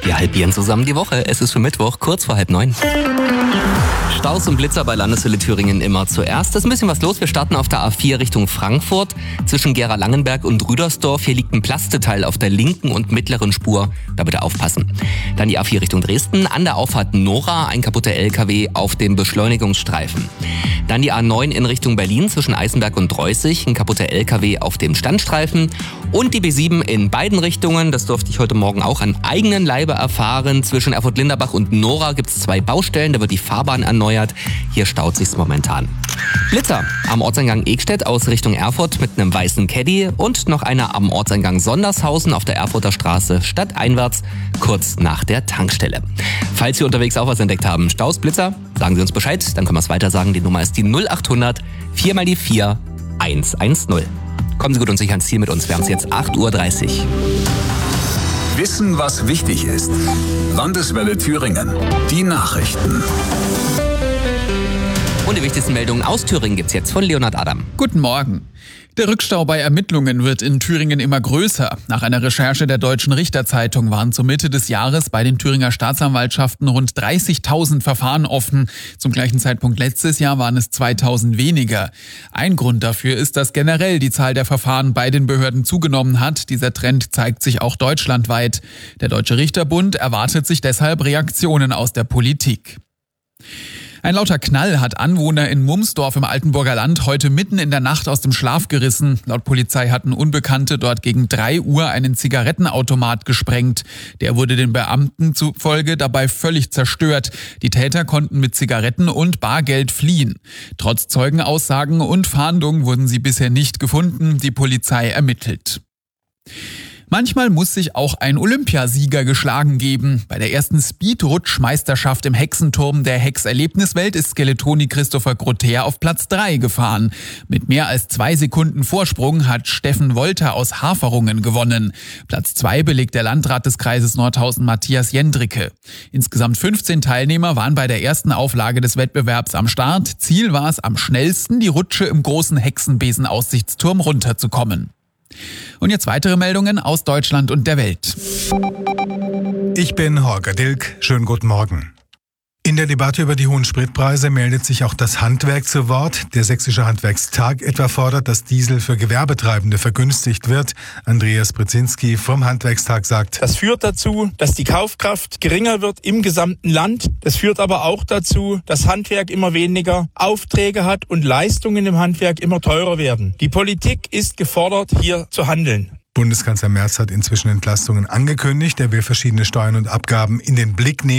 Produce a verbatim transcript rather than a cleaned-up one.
Wir halbieren zusammen die Woche. Es ist schon Mittwoch, kurz vor halb neun. Staus und Blitzer bei Landeshölle Thüringen immer zuerst. Es ist ein bisschen was los. Wir starten auf der A vier Richtung Frankfurt. Zwischen Gera-Langenberg und Rüdersdorf. Hier liegt ein Plasteteil auf der linken und mittleren Spur. Da bitte aufpassen. Dann die A vier Richtung Dresden. An der Auffahrt Nora ein kaputter L K W auf dem Beschleunigungsstreifen. Dann die A neun in Richtung Berlin zwischen Eisenberg und Dreußig. Ein kaputter L K W auf dem Standstreifen. Und die B sieben in beiden Richtungen. Das durfte ich heute Morgen auch an eigenen Leibe erfahren. Zwischen Erfurt-Linderbach und Nora gibt es zwei Baustellen. Da wird die Fahrbahn erneuert. Hier staut sich's momentan. Blitzer am Ortseingang Egstedt aus Richtung Erfurt mit einem weißen Caddy und noch einer am Ortseingang Sondershausen auf der Erfurter Straße stadteinwärts, kurz nach der Tankstelle. Falls Sie unterwegs auch was entdeckt haben, Staus, Blitzer, sagen Sie uns Bescheid, dann können wir es weiter sagen. Die Nummer ist die null acht hundert vier mal die vier eins eins null. Kommen Sie gut und sicher ans Ziel mit uns. Wir haben es jetzt acht Uhr dreißig. Wissen, was wichtig ist. Landeswelle Thüringen. Die Nachrichten. Und die wichtigsten Meldungen aus Thüringen gibt's jetzt von Leonhard Adam. Guten Morgen. Der Rückstau bei Ermittlungen wird in Thüringen immer größer. Nach einer Recherche der Deutschen Richterzeitung waren zur Mitte des Jahres bei den Thüringer Staatsanwaltschaften rund dreißigtausend Verfahren offen. Zum gleichen Zeitpunkt letztes Jahr waren es zweitausend weniger. Ein Grund dafür ist, dass generell die Zahl der Verfahren bei den Behörden zugenommen hat. Dieser Trend zeigt sich auch deutschlandweit. Der Deutsche Richterbund erwartet sich deshalb Reaktionen aus der Politik. Ein lauter Knall hat Anwohner in Mumsdorf im Altenburger Land heute mitten in der Nacht aus dem Schlaf gerissen. Laut Polizei hatten Unbekannte dort gegen drei Uhr einen Zigarettenautomat gesprengt. Der wurde den Beamten zufolge dabei völlig zerstört. Die Täter konnten mit Zigaretten und Bargeld fliehen. Trotz Zeugenaussagen und Fahndung wurden sie bisher nicht gefunden. Die Polizei ermittelt. Manchmal muss sich auch ein Olympiasieger geschlagen geben. Bei der ersten Speedrutsch-Meisterschaft im Hexenturm der Hex-Erlebniswelt ist Skeletoni Christopher Grother auf Platz drei gefahren. Mit mehr als zwei Sekunden Vorsprung hat Steffen Wolter aus Haferungen gewonnen. Platz zwei belegt der Landrat des Kreises Nordhausen Matthias Jendricke. Insgesamt fünfzehn Teilnehmer waren bei der ersten Auflage des Wettbewerbs am Start. Ziel war es, am schnellsten die Rutsche im großen Hexenbesen-Aussichtsturm runterzukommen. Und jetzt weitere Meldungen aus Deutschland und der Welt. Ich bin Holger Dilk. Schönen guten Morgen. In der Debatte über die hohen Spritpreise meldet sich auch das Handwerk zu Wort. Der Sächsische Handwerkstag etwa fordert, dass Diesel für Gewerbetreibende vergünstigt wird. Andreas Brzezinski vom Handwerkstag sagt: Das führt dazu, dass die Kaufkraft geringer wird im gesamten Land. Das führt aber auch dazu, dass Handwerk immer weniger Aufträge hat und Leistungen im Handwerk immer teurer werden. Die Politik ist gefordert, hier zu handeln. Bundeskanzler Merz hat inzwischen Entlastungen angekündigt. Er will verschiedene Steuern und Abgaben in den Blick nehmen.